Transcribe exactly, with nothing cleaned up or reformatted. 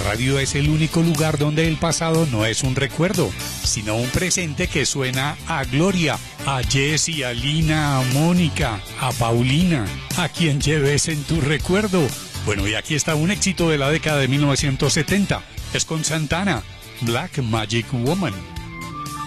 radio es el único lugar donde el pasado no es un recuerdo, sino un presente que suena a Gloria, a Jessie, a Lina, a Mónica, a Paulina, a quien lleves en tu recuerdo. Bueno, y aquí está un éxito de la década de mil novecientos setenta. Es con Santana, Black Magic Woman.